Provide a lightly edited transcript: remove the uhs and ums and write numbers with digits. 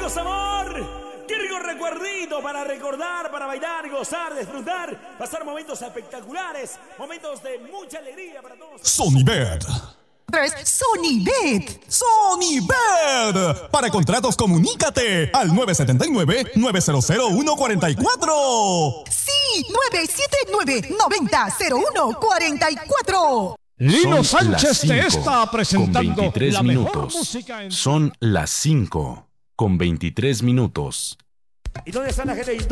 rico sabor! ¡Qué rico recuerdito para recordar, para bailar, gozar, disfrutar, pasar momentos espectaculares, momentos de mucha alegría para todos! Sonibet. Sonibet. Sonibet. Para contratos, comunícate al 979-900-144. Sí, 979-90-0144. Lino Sánchez te las 5 está presentando con 23 la mejor minutos. música en... Son las 5 con 23 minutos. ¿Y dónde está la gente?